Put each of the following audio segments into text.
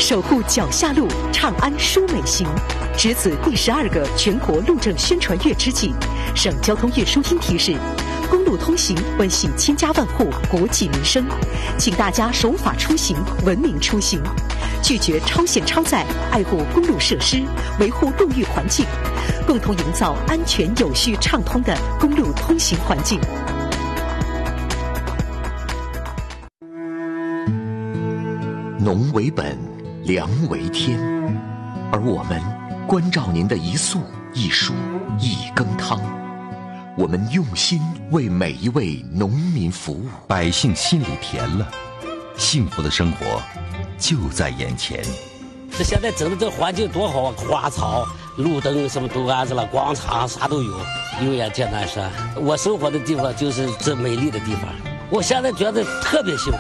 守护脚下路，长安舒美行。值此第12个全国路政宣传月之际，省交通运输厅提示：公路通行关系千家万户国计民生，请大家守法出行，文明出行，拒绝超限超载，爱护公路设施，维护路域环境，共同营造安全有序畅通的公路通行环境。 农为本，粮为天，而我们关照您的一粟一蔬一羹汤，我们用心为每一位农民服务， 百姓心里甜了，幸福的生活就在眼前。 这现在整的这环境多好啊，花草、路灯什么都安置了，广场啥都有。油盐简单说，我生活的地方就是这美丽的地方，我现在觉得特别幸福。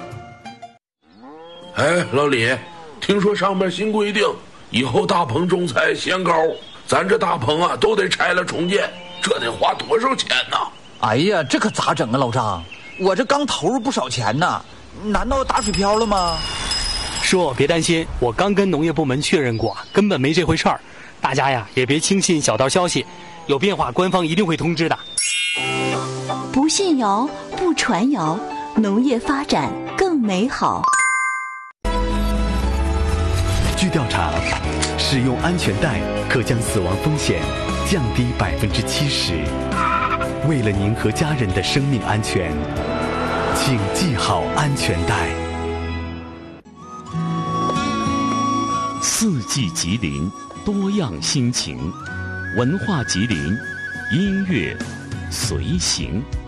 哎，老李，听说上面新规定，以后大棚种菜限高，咱这大棚啊都得拆了重建，这得花多少钱呢？ 哎呀，这可咋整啊，老张？我这刚投入不少钱呢，难道打水漂了吗？ 叔，别担心，我刚跟农业部门确认过，根本没这回事儿。大家呀，也别轻信小道消息，有变化官方一定会通知的。 不信谣，不传谣，农业发展更美好。 据调查，使用安全带可将死亡风险降低70%。为了您和家人的生命安全，请系好安全带。 四季吉林，多样心情，文化吉林，音乐随行。